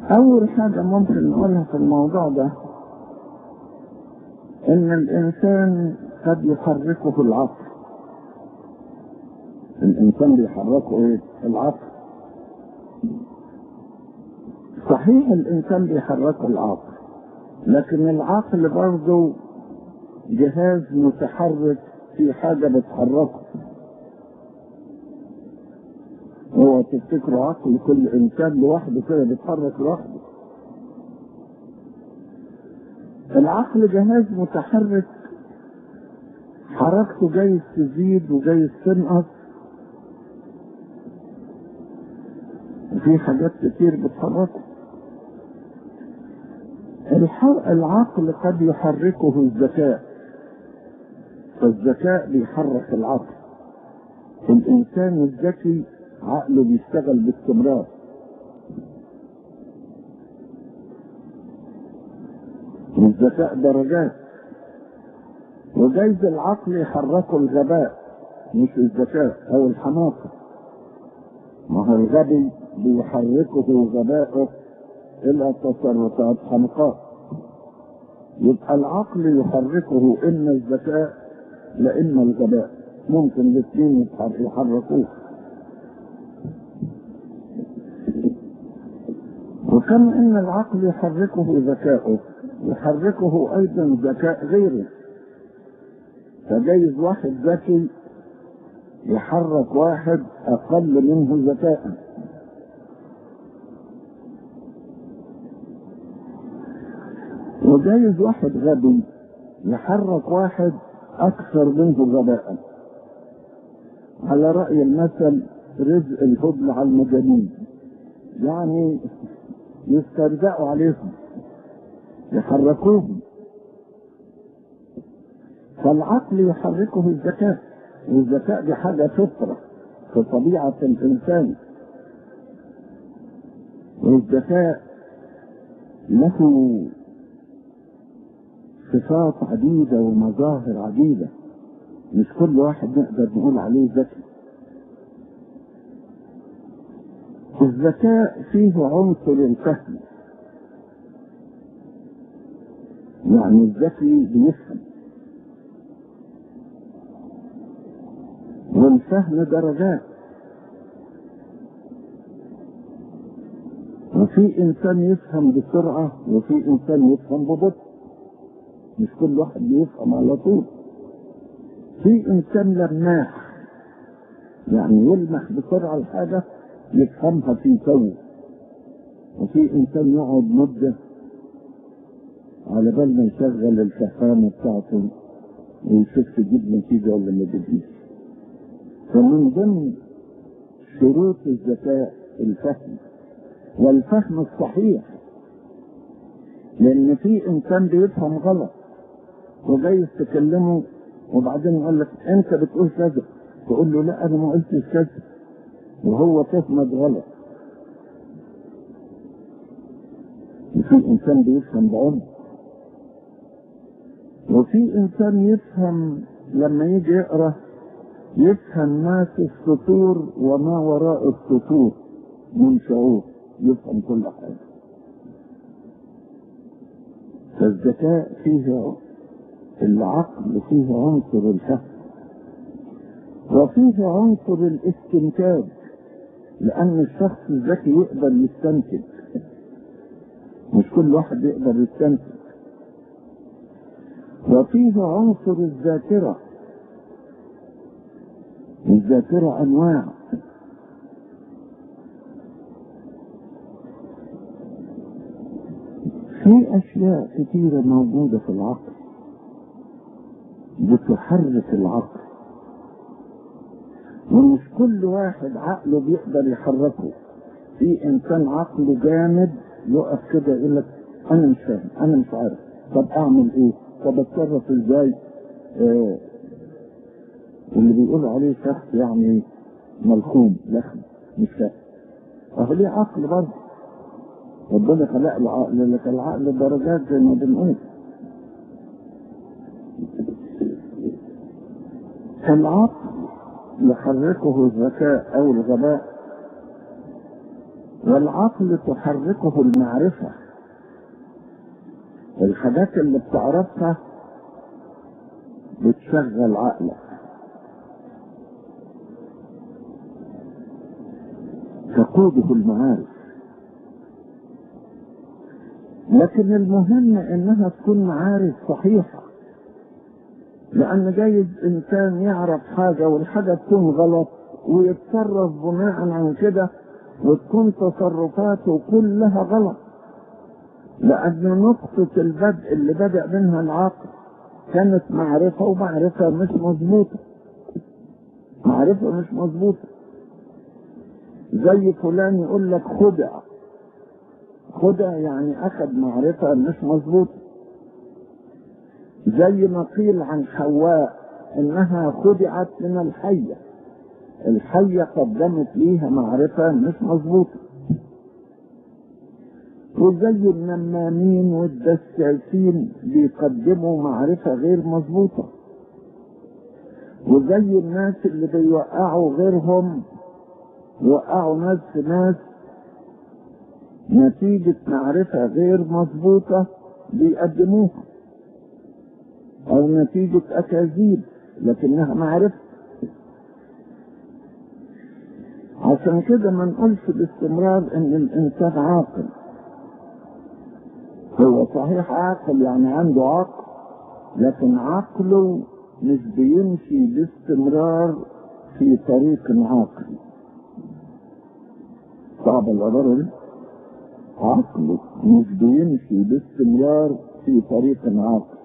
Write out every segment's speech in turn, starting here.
أول حاجة ممكن نقولها في الموضوع ده إن الإنسان قد يحركه العقل. الإنسان بيحركه إيه؟ العقل. صحيح الإنسان بيحركه العقل، لكن العقل برضه جهاز متحرك، في حاجة بتحركه. هو تفتكروا عقل كل إنسان لوحده كده بيتحرك لوحده؟ العقل جهاز متحرك، حركته جايز تزيد وجايز تنقص، وفي حاجات كتير بتحركه. العقل قد يحركه الذكاء، فالذكاء بيحرك العقل. الإنسان الذكي عقله بيشتغل باستمرار. والذكاء درجات، وجايز العقل يحركه الغباء مش الذكاء أو الحماقة. ما هو الغبي بيحركه غباءه إلى تصرفات حمقاء. يبقى العقل يحركه إما الذكاء لإما الغباء، ممكن الاثنين يحركوه. وكما إن العقل يحركه ذكاؤه، يحركه أيضا ذكاء غيره. فجايز واحد ذكي يحرك واحد أقل منه ذكاء. وجايز واحد غبي يحرك واحد أكثر منه غباء. على رأي المثل رزق الهبل على المجانين، يعني يسترزقوا عليهم يحركوهم. فالعقل يحركه الذكاء، والذكاء دي حاجة فطرة في طبيعة الإنسان. والذكاء له صفات عديدة ومظاهر عديدة، مش كل واحد نقدر نقول عليه ذكي. الذكاء فيه عنصر الفهم، يعني الذكي بيفهم، والفهم درجات. وفي إنسان يفهم بسرعة وفي إنسان يفهم ببطء، مش كل واحد بيفهم على طول. في إنسان لماح، يعني يلمح بسرعة الحاجة يفهمها في تو. وفي إنسان يقعد مدة على بال ما يشغل الفهامة بتاعته ويشوف تجيب نتيجة ولا ما تجيبش. فمن ضمن شروط الذكاء الفهم، والفهم الصحيح. لأن في إنسان بيفهم غلط، وجاي تكلمه وبعدين يقول لك أنت بتقول كذا، تقول له لا أنا ما قلتش كذا، وهو فهمك غلط. في إنسان بيفهم بعمق، وفي إنسان يفهم لما يجي يقرأ يفهم ما في السطور وما وراء السطور من شعور، يفهم كل حاجة. فالذكاء فيه العقل، فيه عنصر الفهم، وفيه عنصر الاستنتاج، لأن الشخص الذكي يقدر يستنتج، مش كل واحد يقدر يستنتج. وفيه عنصر الذاكرة. الذاكرة أنواع، في أشياء كثيرة موجودة في العقل بتحرك العقل، ومش كل واحد عقله بيقدر يحركه. في إنسان عقله جامد يقف كده يقول لك أنا مش فاهم، أنا مش عارف، طب أعمل إيه؟ طب أتصرف إزاي؟ اللي بيقول عليه شخص يعني ملخوم لخم مش فاهم. أهو ليه عقل برضه، ربنا خلق له عقل، لك العقل درجات زي ما بنقول. العقل يحركه الذكاء أو الغباء، والعقل تحركه المعرفة. الحاجات اللي بتعرفها بتشغل عقلك، تقوده المعارف. لكن المهم انها تكون معارف صحيحة، لان جايز انسان يعرف حاجة والحاجة تكون غلط ويتصرف بناء عن كده، وتكون تصرفاته كلها غلط، لان نقطة البدء اللي بدأ منها العقل كانت معرفة، ومعرفة مش مظبوطة، معرفة مش مظبوطة. زي فلان يقول لك خدع يعني اخذ معرفة مش مظبوطة. زي ما قيل عن حواء انها خدعت من الحية قدمت ليها معرفة مش مظبوطة. وزي النمامين والدساسين بيقدموا معرفة غير مظبوطة. وزي الناس اللي بيوقعوا غيرهم، وقعوا ناس في ناس نتيجة معرفة غير مظبوطة بيقدموها، او نتيجة اكاذيب لكنها معرفة. عشان كده ما نقولش باستمرار ان الانسان عاقل. هو صحيح عاقل، يعني عنده عقل، لكن عقله مش بيمشي باستمرار في طريق عاقل. صعب العبارة دي. عقله مش بيمشي باستمرار في طريق عاقل،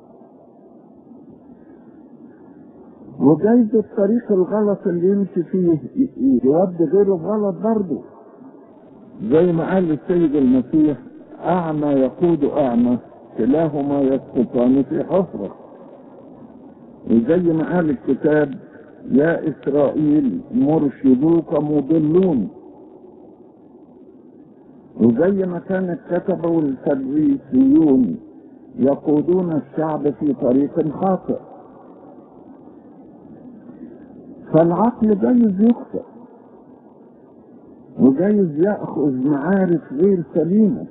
وجايز الطريق الغلط اللي يمشي فيه يودي غيره غلط برضه. زي ما قال السيد المسيح: أعمى يقود أعمى، كلاهما يسقطان في حفرة. وزي ما قال الكتاب: يا إسرائيل مرشدوك مضلون. وزي ما كان الكتبة والفريسيون يقودون الشعب في طريق خاطئ. فالعقل جايز يخطئ، وجايز يأخذ معارف غير سليمة.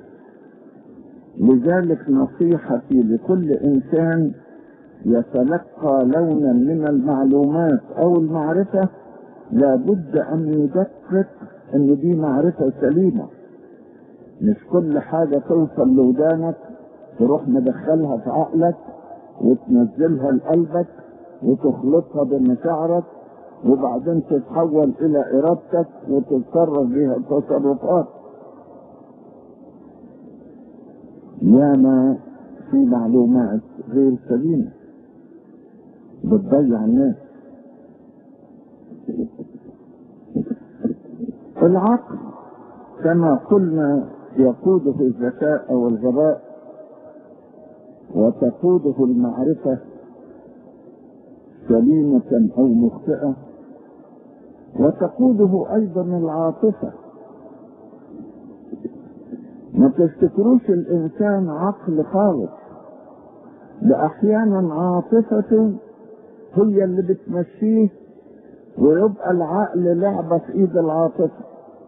لذلك نصيحتي لكل إنسان يتلقى لونا من المعلومات أو المعرفة لابد أن يدقق أن دي معرفة سليمة. مش كل حاجة توصل لودانك تروح مدخلها في عقلك وتنزلها لقلبك وتخلطها بمشاعرك وبعدين تتحول إلى إرادتك وتتصرف بها تصرفات. ياما في معلومات غير سليمة بتضيع الناس. العقل كما قلنا يقوده الذكاء أو الغباء، وتقوده المعرفة سليمة أو مخطئة، وتقوده أيضا العاطفة. ما تفتكروش الإنسان عقل خالص، ده أحيانا عاطفته هي اللي بتمشيه، ويبقى العقل لعبة في إيد العاطفة،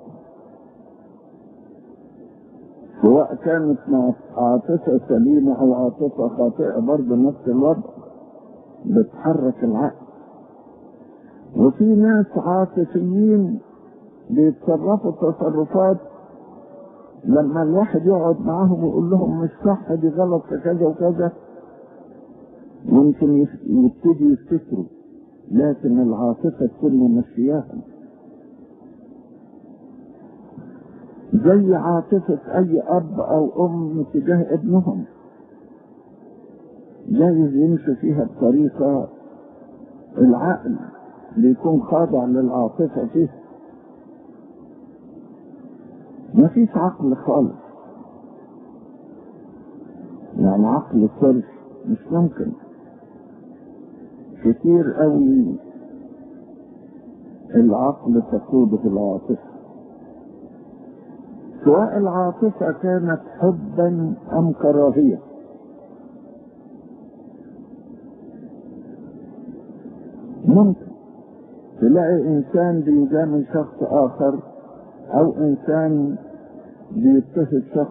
سواء كانت عاطفة سليمة أو عاطفة خاطئة برضه نفس الوضع بتحرك العقل. وفي ناس عاطفيين بيتصرفوا تصرفات لما الواحد يقعد معاهم ويقول لهم مش صح، دي غلط في كذا وكذا، ممكن يبتدي يفتكروا، لكن العاطفة تكون ممشياهم. زي عاطفة أي أب أو أم تجاه ابنهم، جايز يمشي فيها بطريقة العقل بيكون خاضع للعاطفة فيها. مفيش عقل خالص، يعني عقل صرف مش ممكن. كتير قوي العقل تقوده العاطفة، سواء العاطفة كانت حبا أم كراهية. ممكن تلاقي إنسان بيجامل شخص آخر او انسان بيضطهد شخص